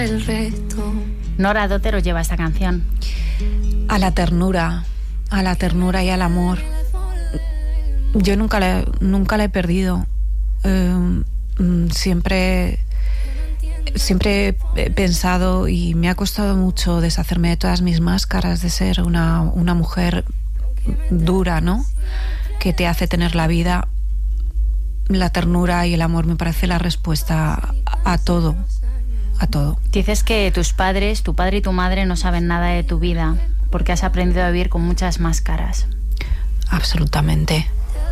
El reto. Nora, ¿a dónde os lleva esta canción? A la ternura y al amor. Yo nunca la he perdido. Siempre he pensado, y me ha costado mucho deshacerme de todas mis máscaras de ser una mujer dura, ¿no? Que te hace tener la vida. La ternura y el amor me parece la respuesta a todo. A todo. Dices que tus padres, tu padre y tu madre, no saben nada de tu vida porque has aprendido a vivir con muchas máscaras. Absolutamente.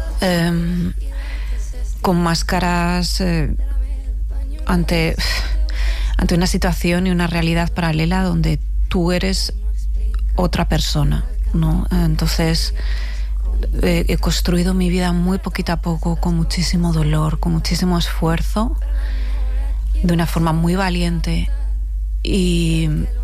Con máscaras ante una situación y una realidad paralela donde tú eres otra persona, ¿no? Entonces he construido mi vida muy poquito a poco, con muchísimo dolor, con muchísimo esfuerzo, de una forma muy valiente y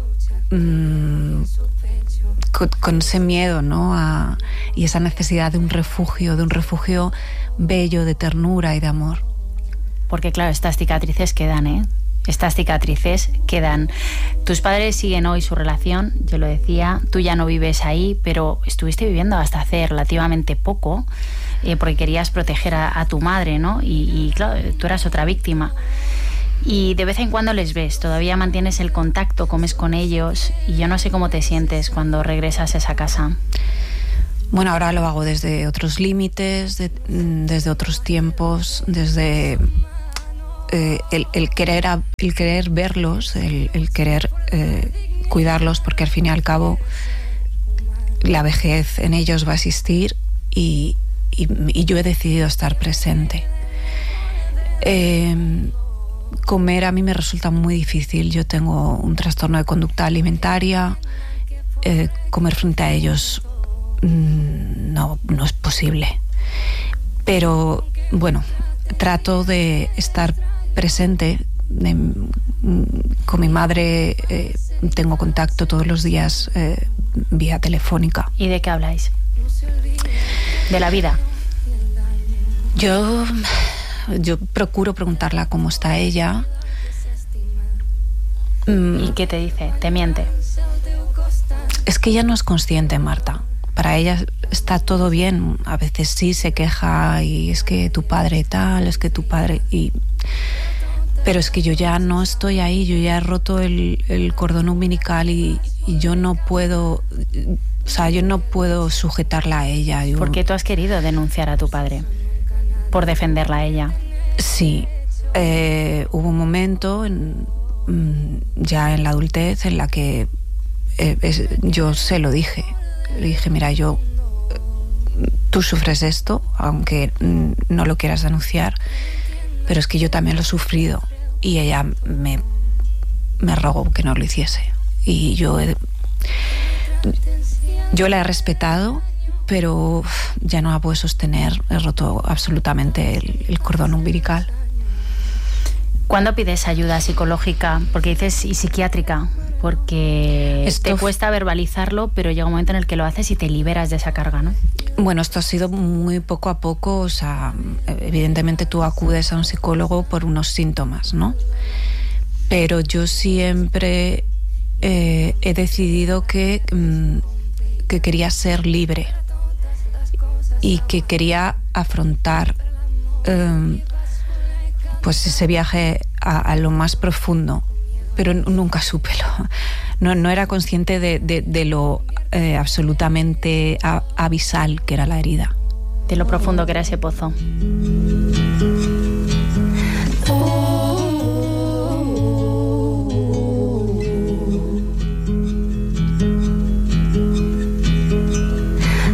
con ese miedo, ¿no? Y esa necesidad de un refugio bello, de ternura y de amor. Porque claro, estas cicatrices quedan, ¿eh? Estas cicatrices quedan. Tus padres siguen hoy su relación, yo lo decía, tú ya no vives ahí, pero estuviste viviendo hasta hace relativamente poco, porque querías proteger a tu madre, ¿no? Y claro, tú eras otra víctima. Y de vez en cuando les ves, todavía mantienes el contacto, comes con ellos, y yo no sé cómo te sientes cuando regresas a esa casa. Bueno, ahora lo hago desde otros límites, desde otros tiempos, desde el querer verlos, el querer cuidarlos, porque al fin y al cabo la vejez en ellos va a existir y yo he decidido estar presente. Comer a mí me resulta muy difícil. Yo tengo un trastorno de conducta alimentaria. Comer frente a ellos no es posible. Pero bueno, trato de estar presente. Con mi madre tengo contacto todos los días vía telefónica. ¿Y de qué habláis? ¿De la vida? Yo procuro preguntarla cómo está ella. ¿Y qué te dice? ¿Te miente? Es que ella no es consciente, Marta. Para ella está todo bien. A veces sí se queja y es que tu padre tal, es que tu padre... Pero es que yo ya no estoy ahí, yo ya he roto el cordón umbilical y yo no puedo... O sea, yo no puedo sujetarla a ella. ¿Por qué tú has querido denunciar a tu padre? Por defenderla a ella. Sí, hubo un momento ya en la adultez en la que yo se lo dije. Le dije, mira, tú sufres esto, aunque no lo quieras denunciar, pero es que yo también lo he sufrido. Y ella me rogó que no lo hiciese. Y yo la he respetado, pero ya no la puedo sostener. He roto absolutamente el cordón umbilical. ¿Cuándo pides ayuda psicológica? Porque dices, y psiquiátrica, porque te cuesta verbalizarlo, pero llega un momento en el que lo haces y te liberas de esa carga, ¿no? Bueno, esto ha sido muy poco a poco. O sea, evidentemente tú acudes a un psicólogo por unos síntomas, ¿no? Pero yo siempre he decidido que quería ser libre y que quería afrontar pues ese viaje a lo más profundo, pero nunca supe no era consciente de lo absolutamente abisal que era la herida, de lo profundo que era ese pozo.